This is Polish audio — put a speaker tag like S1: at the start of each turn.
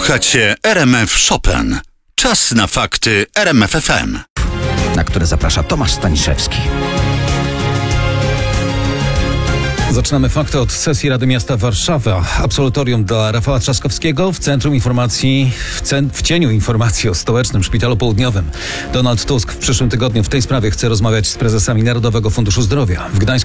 S1: Słuchacie RMF Chopin. Czas na fakty RMF FM.
S2: Na które zaprasza Tomasz Staniszewski.
S3: Zaczynamy fakty od sesji Rady Miasta Warszawa. Absolutorium dla Rafała Trzaskowskiego w centrum informacji, w cieniu informacji o stołecznym Szpitalu Południowym. Donald Tusk w przyszłym tygodniu w tej sprawie chce rozmawiać z prezesami Narodowego Funduszu Zdrowia. W Gdańsku